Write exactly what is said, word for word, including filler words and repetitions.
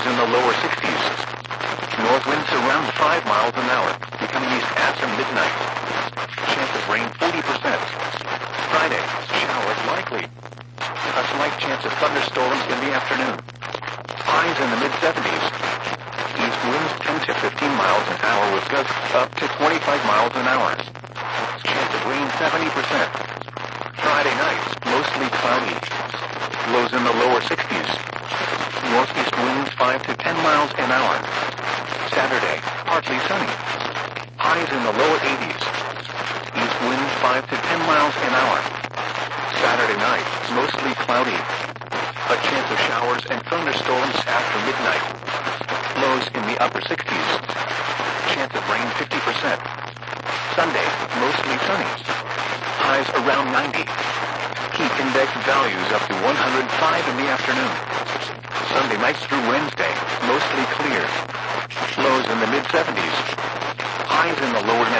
lows in the lower sixties. North winds around five miles an hour, becoming east after midnight. Chance of rain forty percent. Friday, showers likely. A slight chance of thunderstorms in the afternoon. Highs in the mid-seventies. East winds ten to fifteen miles an hour with gusts up to twenty-five miles an hour. Chance of rain seventy percent. Friday night, mostly cloudy. Lows in the lower sixties. Northeast winds five to ten miles an hour. Saturday, partly sunny. Highs in the lower eighties. East winds five to ten miles an hour. Saturday night, mostly cloudy. A chance of showers and thunderstorms after midnight. Lows in the upper sixties. Chance of rain fifty percent. Sunday, mostly sunny. Highs around ninety. Heat index values up to one hundred five in the afternoon. Sunday nights through Wednesday, mostly clear. Lows in the mid-seventies. Highs in the lower